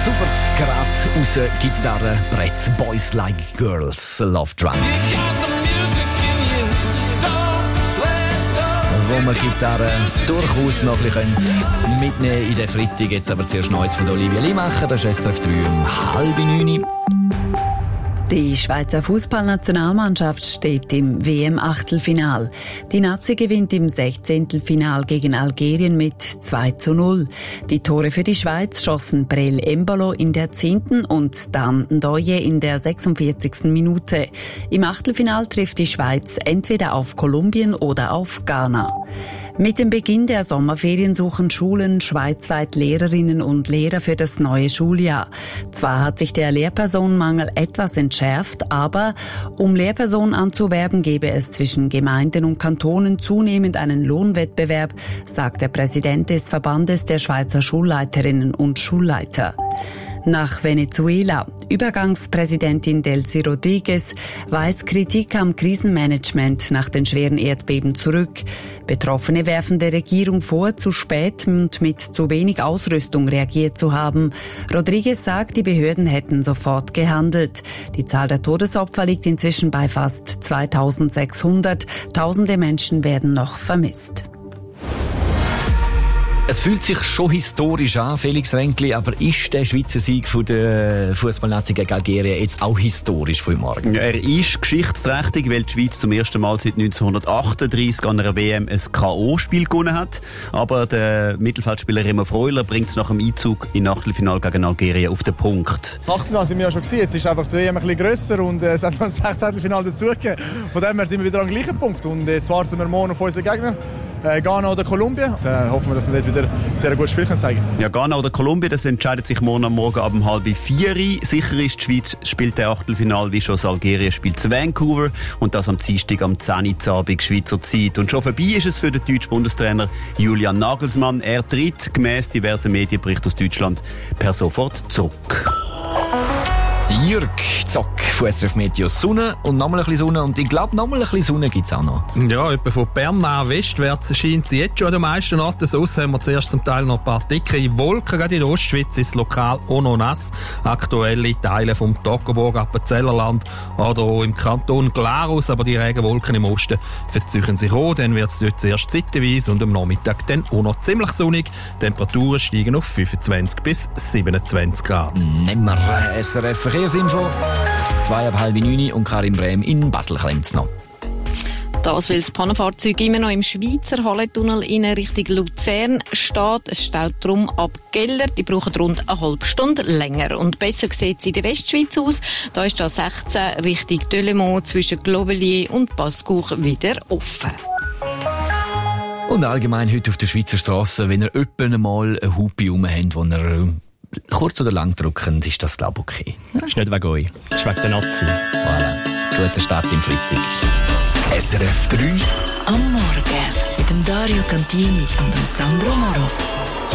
Superes Grad aus Gitarrenbrett. Boys Like Girls, Love Drunk. Wo man Gitarre durchaus noch ein bisschen mitnehmen in den Freitag. Jetzt aber zuerst Neues von Olivia Limacher, das ist SRF 3 um 8:30. Die Schweizer Fußballnationalmannschaft steht im WM-Achtelfinal. Die Nazi gewinnt im 16. Final gegen Algerien mit 2:0. Die Tore für die Schweiz schossen Brel Embolo in der 10. und Dan Ndoye in der 46. Minute. Im Achtelfinal trifft die Schweiz entweder auf Kolumbien oder auf Ghana. Mit dem Beginn der Sommerferien suchen Schulen schweizweit Lehrerinnen und Lehrer für das neue Schuljahr. Zwar hat sich der Lehrpersonenmangel etwas entschärft, aber um Lehrpersonen anzuwerben, gebe es zwischen Gemeinden und Kantonen zunehmend einen Lohnwettbewerb, sagt der Präsident des Verbandes der Schweizer Schulleiterinnen und Schulleiter. Nach Venezuela. Übergangspräsidentin Delcy Rodriguez weist Kritik am Krisenmanagement nach den schweren Erdbeben zurück. Betroffene werfen der Regierung vor, zu spät und mit zu wenig Ausrüstung reagiert zu haben. Rodriguez sagt, die Behörden hätten sofort gehandelt. Die Zahl der Todesopfer liegt inzwischen bei fast 2600. Tausende Menschen werden noch vermisst. Es fühlt sich schon historisch an, Felix Ränkli, aber ist der Schweizer Sieg von der Fußballnazi gegen Algerien jetzt auch historisch von morgen? Ja, er ist geschichtsträchtig, weil die Schweiz zum ersten Mal seit 1938 an einer WM ein K.O.-Spiel gewonnen hat. Aber der Mittelfeldspieler Remo Freuler bringt es nach dem Einzug im Achtelfinale gegen Algerien auf den Punkt. Achtelfinale sind wir ja schon gewesen. Jetzt ist einfach die WM ein bisschen grösser und es hat noch ein 16. dazugegeben. Von dem her sind wir wieder am gleichen Punkt. Und jetzt warten wir morgen auf unseren Gegner. Ghana oder Kolumbien. Dann hoffen wir, dass wir dort wieder ein sehr gutes Spiel zeigen können. Ja, Ghana oder Kolumbien, das entscheidet sich morgen ab 3:30. Sicher ist, die Schweiz spielt der Achtelfinal wie schon das Algerien spielt zu Vancouver und das am Dienstag am 10 Uhr Abend Schweizer Zeit. Und schon vorbei ist es für den deutschen Bundestrainer Julian Nagelsmann. Er tritt gemäss diversen Medienberichten aus Deutschland per sofort zurück. Jürg Zock von SRF Meteo. Sonne und nochmal ein bisschen Sonne. Und ich glaube, nochmal ein bisschen Sonne gibt es auch noch. Ja, etwa von Bern nach westwärts scheint sie jetzt schon an den meisten Orten. Sonst haben wir zuerst zum Teil noch ein paar dicke Wolken. Gerade in der Ostschweiz ist es lokal auch noch nass. Aktuelle Teile vom Toggenburg, Appenzellerland oder auch im Kanton Glarus. Aber die Regenwolken im Osten verziehen sich auch. Dann wird es dort zuerst zeitweise und am Nachmittag dann auch noch ziemlich sonnig. Die Temperaturen steigen auf 25 bis 27 Grad. Nehmen wir SRF Verkehrsinfo. 8:30 und Karin Brehm in Basel klemmt's noch. Das, weil das Pannenfahrzeug immer noch im Schweizer Hallentunnel in Richtung Luzern steht. Es staut darum ab Geller. Die brauchen rund eine halbe Stunde länger. Und besser sieht es in der Westschweiz aus. Da ist das 16 Richtung Delemont zwischen Globelier und Pascour wieder offen. Und allgemein heute auf der Schweizer Strasse, wenn ihr öppen mal eine Hupe rum habt, wo ihr kurz oder lang drückend, ist das, glaube ich, okay. Das ist nicht wegen euch, das ist wegen der Nazi. Voilà. Guter Start im Freitag. SRF 3 am Morgen mit dem Dario Cantini und dem Sandro Maro.